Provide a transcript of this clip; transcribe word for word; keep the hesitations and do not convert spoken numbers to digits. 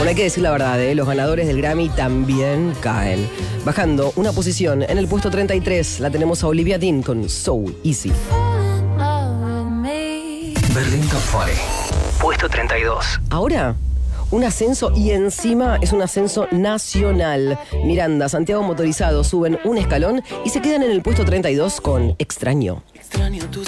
Pero hay que decir la verdad, ¿eh? Los ganadores del Grammy también caen. Bajando una posición, en el puesto treinta y tres la tenemos a Olivia Dean con So Easy. Berlín Top cuarenta. Puesto treinta y dos. Ahora, un ascenso y encima es un ascenso nacional. Miranda, Santiago Motorizado suben un escalón y se quedan en el puesto treinta y dos con Extraño. Extraño tus